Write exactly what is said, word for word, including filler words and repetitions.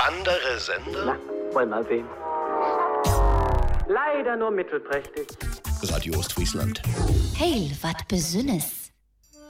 Andere Sender? Na, wollen wir sehen. Leider nur mittelprächtig. Radio Ostfriesland. Heil, wat Besünnes.